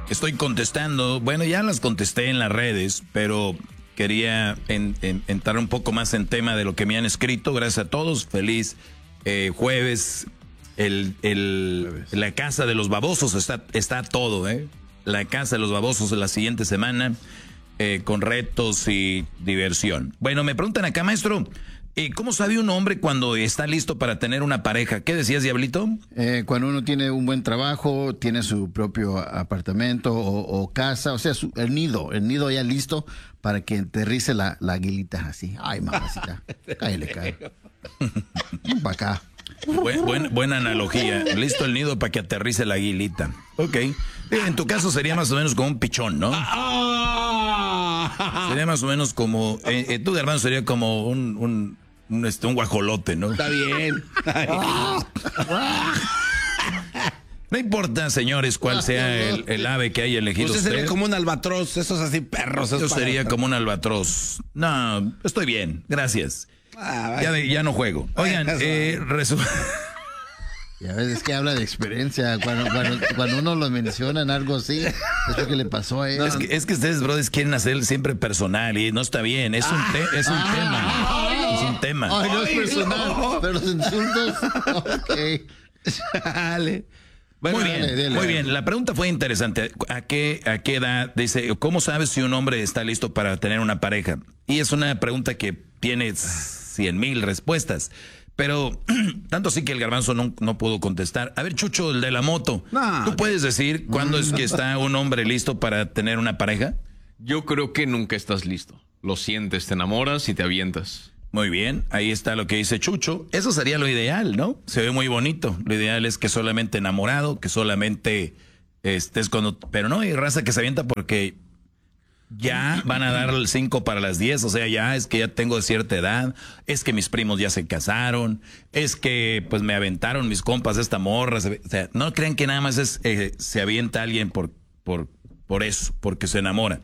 estoy contestando. Bueno, ya las contesté en las redes, pero quería entrar un poco más en tema de lo que me han escrito. Gracias a todos. Feliz jueves. La casa de los babosos está todo, ¿eh? La casa de los babosos la siguiente semana, con retos y diversión. Bueno, me preguntan acá, maestro, ¿cómo sabe un hombre cuando está listo para tener una pareja? ¿Qué decías, Diablito? Cuando uno tiene un buen trabajo, tiene su propio apartamento o casa, o sea, el nido ya listo para que aterrice la aguilita así. Ay, mamacita, cae. Para acá. Buena analogía. Listo el nido para que aterrice la aguilita. Ok. En tu caso sería más o menos como un pichón, ¿no? Sería más o menos como... tú, hermano, sería como un guajolote, ¿no? Está bien. No importa, señores, cuál sea el ave que haya elegido usted. Sería como un albatros, esos así perros. Yo sería como un albatros. No, estoy bien, gracias. Ya no juego. Oigan, Ya ves, es que habla de experiencia. Cuando uno lo menciona en algo así, es lo que le pasó a él. Es que ustedes, brothers, quieren hacer siempre personal y no está bien. Es un tema. Es un tema. Ay, no es personal, pero los insultos. Ok. Dale. Bueno, muy bien. La pregunta fue interesante. ¿A qué edad? Dice, ¿cómo sabes si un hombre está listo para tener una pareja? Y es una pregunta que tiene 100,000 respuestas. Pero tanto así que el garbanzo no pudo contestar. A ver, Chucho, el de la moto. No, ¿tú puedes decir cuándo es que está un hombre listo para tener una pareja? Yo creo que nunca estás listo. Lo sientes, te enamoras y te avientas. Muy bien, ahí está lo que dice Chucho. Eso sería lo ideal, ¿no? Se ve muy bonito. Lo ideal es que solamente enamorado, que solamente estés cuando... Pero no, hay raza que se avienta porque ya van a dar el 5 para las 10. O sea, ya es que ya tengo cierta edad. Es que mis primos ya se casaron. Es que pues me aventaron mis compas esta morra. O sea, no crean que nada más se avienta alguien por eso, porque se enamora.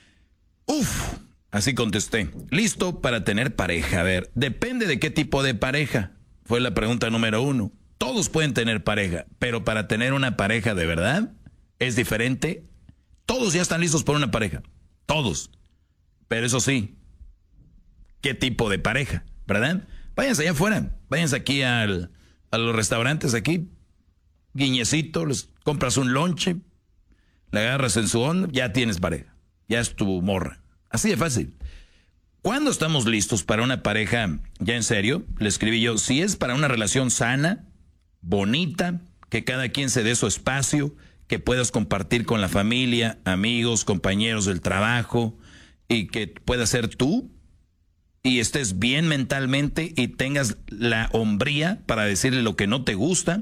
Uf. Así contesté. Listo para tener pareja. A ver, depende de qué tipo de pareja. Fue la pregunta número 1. Todos pueden tener pareja, pero para tener una pareja de verdad es diferente. Todos ya están listos para una pareja. Todos. Pero eso sí, ¿qué tipo de pareja? ¿Verdad? Váyanse allá afuera. Váyanse aquí a los restaurantes aquí. Guiñecito, les compras un lonche, le agarras en su onda, ya tienes pareja. Ya es tu morra. Así de fácil. ¿Cuándo estamos listos para una pareja ya en serio? Le escribí yo, si es para una relación sana, bonita, que cada quien se dé su espacio, que puedas compartir con la familia, amigos, compañeros del trabajo, y que puedas ser tú, y estés bien mentalmente y tengas la hombría para decirle lo que no te gusta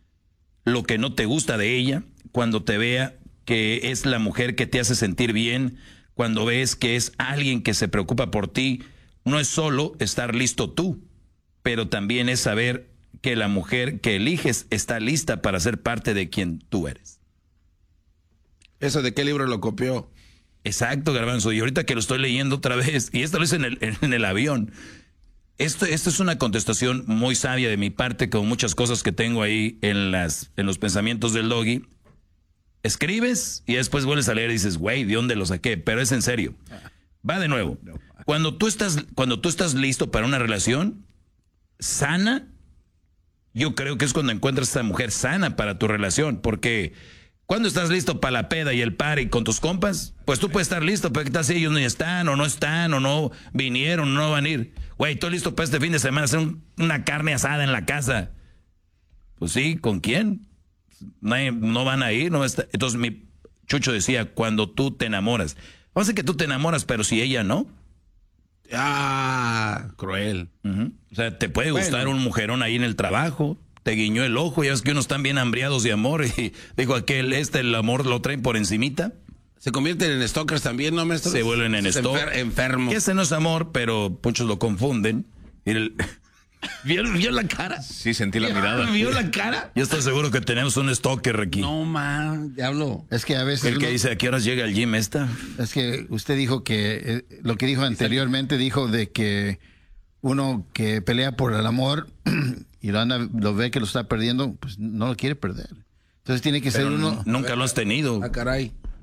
de ella, cuando te vea que es la mujer que te hace sentir bien, cuando ves que es alguien que se preocupa por ti. No es solo estar listo tú, pero también es saber que la mujer que eliges está lista para ser parte de quien tú eres. ¿Eso de qué libro lo copió? Exacto, Garbanzo. Y ahorita que lo estoy leyendo otra vez, y esta vez en el avión. Esto es una contestación muy sabia de mi parte, con muchas cosas que tengo ahí en los pensamientos del Doggy. Escribes y después vuelves a leer y dices, güey, ¿de dónde lo saqué? Pero es en serio. Va de nuevo. Cuando tú estás listo para una relación sana, yo creo que es cuando encuentras a esta mujer sana para tu relación. Porque cuando estás listo para la peda y el party con tus compas, pues tú puedes estar listo, pero ¿qué tal si ellos no están, o no vinieron, o no van a ir? Güey, estoy listo para este fin de semana hacer una carne asada en la casa. Pues sí, ¿con quién? No van a ir, no está. Entonces mi Chucho decía, cuando tú te enamoras, vamos a decir que tú te enamoras, pero si ella no. Cruel. O sea, te puede gustar un mujerón ahí en el trabajo, te guiñó el ojo, ya ves que unos están bien hambriados de amor, y digo, el amor lo traen por encimita. Se convierten en stalkers también, ¿no, maestro? Se vuelven en stalkers. Enfermos. Ese no es amor, pero muchos lo confunden. ¿Vio la cara? Sí, sentí la mirada. ¿Vio la cara? Yo estoy seguro que tenemos un stalker aquí. No, man, diablo. Es que a veces... El que dice, ¿a qué horas llega el gym esta? Es que usted dijo que... lo que dijo anteriormente, dijo de que uno que pelea por el amor y lo ve que lo está perdiendo, pues no lo quiere perder. Entonces tiene que ser uno... Nunca lo has tenido. Caray.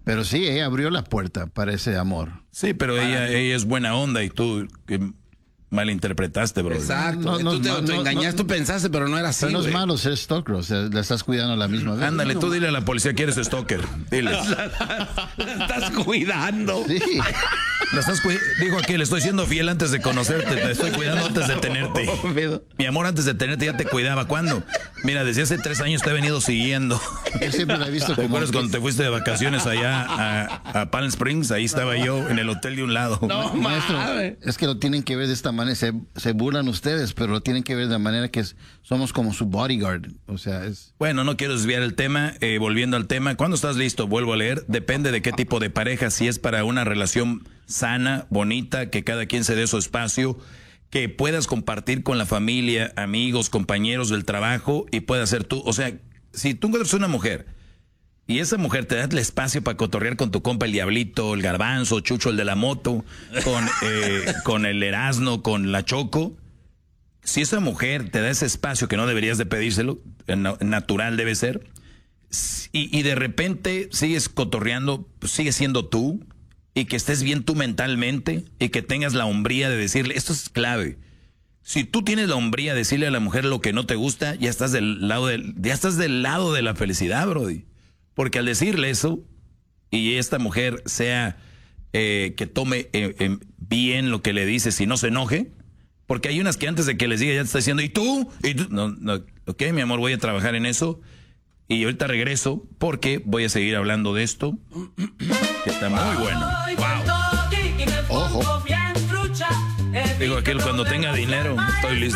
Pero sí, ella abrió la puerta para ese amor. Sí, pero ella es buena onda y tú malinterpretaste, bro. Exacto. Tú te autoengañaste, tú pensaste, pero no era así. Pero no es güey. malo ser stalker, o sea, la estás cuidando a la misma vez. Ándale, tú dile a la policía que eres stalker. Dile. La estás cuidando. Sí. Dijo aquí, le estoy siendo fiel antes de conocerte, te estoy cuidando antes de tenerte. Mi amor, antes de tenerte ya te cuidaba. ¿Cuándo? Mira, desde hace 3 años te he venido siguiendo. Yo siempre la he visto ¿Te como... acuerdas cuando te fuiste de vacaciones allá a Palm Springs? Ahí estaba yo en el hotel de un lado. No, Maestro, mames. es que lo tienen que ver de esta manera. Se burlan ustedes, pero lo tienen que ver de la manera que somos como su bodyguard. O sea, es... Bueno, no quiero desviar el tema. Volviendo al tema, ¿cuándo estás listo? Vuelvo a leer. Depende de qué tipo de pareja. Si es para una relación sana, bonita, que cada quien se dé su espacio, que puedas compartir con la familia, amigos, compañeros del trabajo y puedas ser tú. O sea, si tú encuentras una mujer y esa mujer te da el espacio para cotorrear con tu compa el Diablito, el Garbanzo, Chucho, el de la moto, con el Erasno, con la Choco. Si esa mujer te da ese espacio que no deberías de pedírselo, natural debe ser, y de repente sigues cotorreando, pues sigues siendo tú, y que estés bien tú mentalmente, y que tengas la hombría de decirle, esto es clave. Si tú tienes la hombría de decirle a la mujer lo que no te gusta, ya estás del lado de la felicidad, brody. Porque al decirle eso, y esta mujer sea que tome bien lo que le dices y no se enoje, porque hay unas que antes de que les diga ya te está diciendo, ¿y tú? No, ok, mi amor, voy a trabajar en eso. Y ahorita regreso porque voy a seguir hablando de esto, que está muy bueno. Ojo. Digo, aquel cuando tenga dinero, estoy listo.